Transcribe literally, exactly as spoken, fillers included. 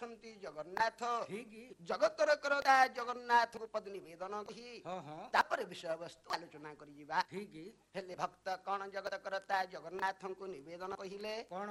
ହେଉଛନ୍ତି ଜଗନ୍ନାଥ। ଠିକ ଜଗତର କରତା ଜଗନ୍ନାଥଙ୍କୁ ପଦ ନିବେଦନ କହି ହଁ ହଁ ତାପରେ ବିଷୟବସ୍ତୁ ଆଲୋଚନା କରିଯିବା। ଠିକ ହେଲେ ଭକ୍ତ କଣ ଜଗତ କରତା ଜଗନ୍ନାଥଙ୍କୁ ନିବେଦନ କହିଲେ? କଣ